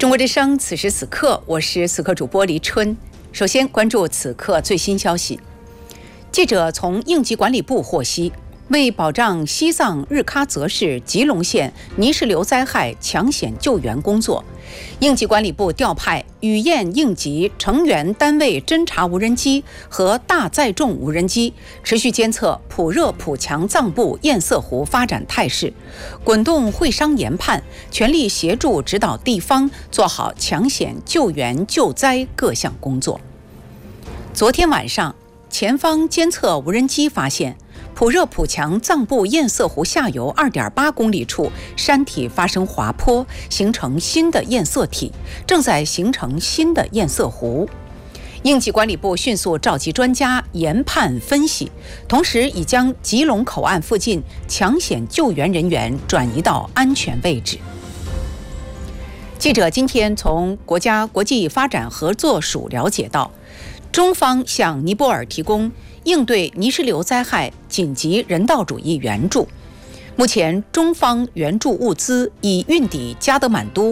中国之声，此时此刻，我是此刻主播黎春。首先关注此刻最新消息。记者从应急管理部获悉，为保障西藏日喀则市吉隆县泥石流灾害抢险救援工作，应急管理部调派雨燕应急成员单位侦察无人机和大载重无人机，持续监测普热普强藏布堰塞湖发展态势，滚动会商研判，全力协助指导地方做好抢险救援救灾各项工作。昨天晚上，前方监测无人机发现普热普强藏布堰塞湖下游2.8公里处山体发生滑坡，形成新的堰塞体，正在形成新的堰塞湖。应急管理部迅速召集专家研判分析，同时已将吉隆口岸附近抢险救援人员转移到安全位置。记者今天从国家国际发展合作署了解到，中方向尼泊尔提供应对泥石流灾害紧急人道主义援助。目前，中方援助物资已运抵加德满都